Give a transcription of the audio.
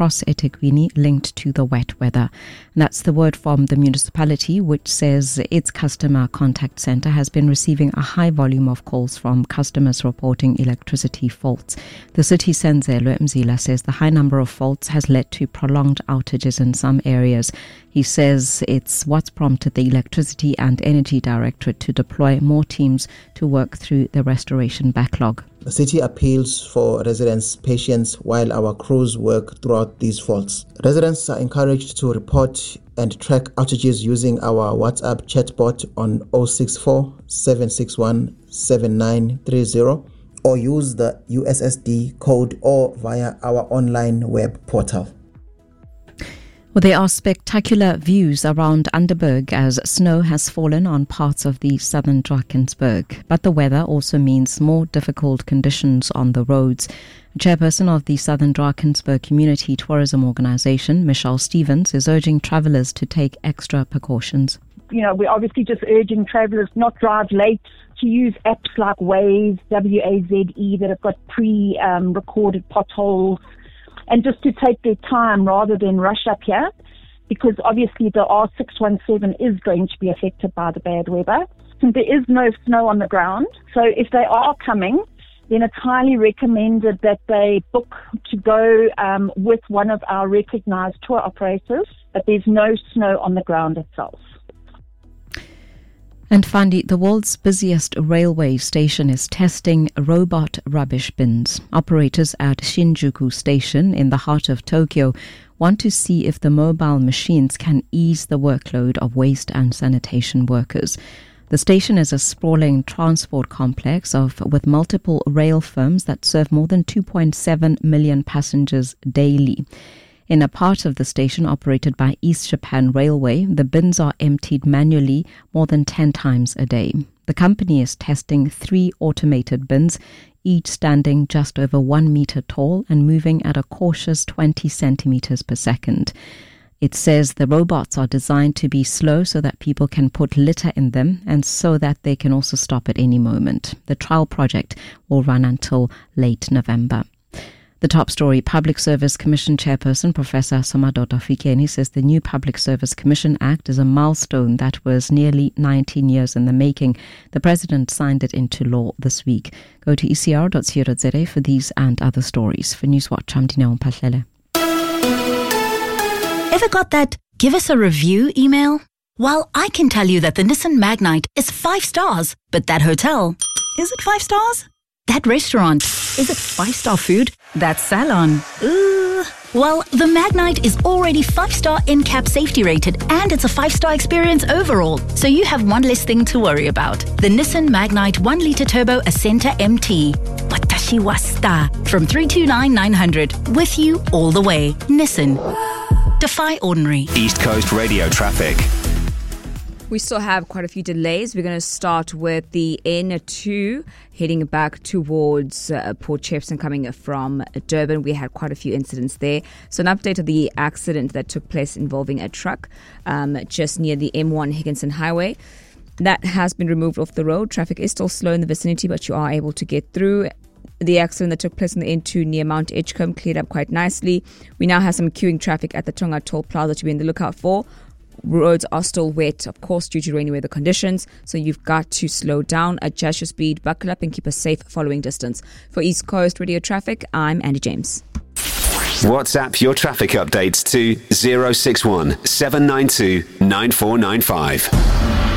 across eThekwini linked to the wet weather. And that's the word from the municipality, which says its customer contact centre has been receiving a high volume of calls from customers reporting electricity faults. The city Senzelwe Mzila says the high number of faults has led to prolonged outages in some areas. He says it's what's prompted the Electricity and Energy Directorate to deploy more teams to work through the restoration backlog. The city appeals for residents' patience while our crews work throughout these faults. Residents are encouraged to report and track outages using our WhatsApp chatbot on 064 761 7930 or use the USSD code or via our online web portal. Well, there are spectacular views around Underberg as snow has fallen on parts of the southern Drakensberg. But the weather also means more difficult conditions on the roads. Chairperson of the Southern Drakensberg Community Tourism Organisation, Michelle Stevens, is urging travellers to take extra precautions. We're obviously just urging travellers not drive late, to use apps like Waze, WAZE, that have got pre-recorded potholes, and just to take their time rather than rush up here, because obviously the R617 is going to be affected by the bad weather. And there is no snow on the ground, so if they are coming, then it's highly recommended that they book to go with one of our recognised tour operators, but there's no snow on the ground itself. And finally, the world's busiest railway station is testing robot rubbish bins. Operators at Shinjuku Station in the heart of Tokyo want to see if the mobile machines can ease the workload of waste and sanitation workers. The station is a sprawling transport complex with multiple rail firms that serve more than 2.7 million passengers daily. In a part of the station operated by East Japan Railway, the bins are emptied manually more than 10 times a day. The company is testing 3 automated bins, each standing just over 1 meter tall and moving at a cautious 20 centimeters per second. It says the robots are designed to be slow so that people can put litter in them and so that they can also stop at any moment. The trial project will run until late November. The top story, Public Service Commission Chairperson Professor Somadoda Fikeni says the new Public Service Commission Act is a milestone that was nearly 19 years in the making. The President signed it into law this week. Go to ecr.co.za for these and other stories. For Newswatch, I'm Dineo Mpahlele. Ever got that give us a review email? Well, I can tell you that the Nissan Magnite is 5 stars, but that hotel, is it 5 stars? That restaurant, is it 5-star food? That salon, well, the Magnite is already 5-star NCAP safety rated and it's a 5-star experience overall. So you have one less thing to worry about. The Nissan Magnite 1-litre turbo Ascenta MT. Watashi wasta from 329,900. With you all the way. Nissan. Defy ordinary. East Coast Radio traffic. We still have quite a few delays. We're going to start with the N2 heading back towards Port Shepstone coming from Durban. We had quite a few incidents there. So an update of the accident that took place involving a truck just near the M1 Higginson Highway. That has been removed off the road. Traffic is still slow in the vicinity, but you are able to get through. The accident that took place on the N2 near Mount Edgecombe cleared up quite nicely. We now have some queuing traffic at the Tonga Toll Plaza to be on the lookout for. Roads are still wet, of course, due to rainy weather conditions, so you've got to slow down, adjust your speed, buckle up and keep a safe following distance. For East Coast Radio Traffic, I'm Andy James. WhatsApp your traffic updates to 061 792 9495.